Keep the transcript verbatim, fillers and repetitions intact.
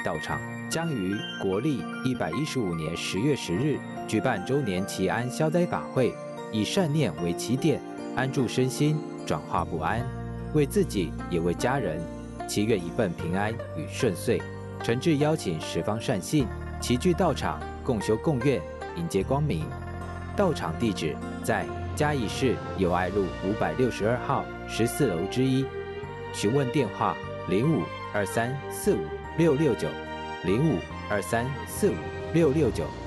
道场将于国历一百一十五年十月十日举办周年祈安消灾法会，以善念为起点，安住身心，转化不安，为自己也为家人，祈愿一份平安与顺遂。诚挚邀请十方善信齐聚道场，共修共愿，迎接光明。道场地址在嘉义市友爱路五百六十二号十四楼之一，询问电话零五二三四五六六九零五二三四五六六九。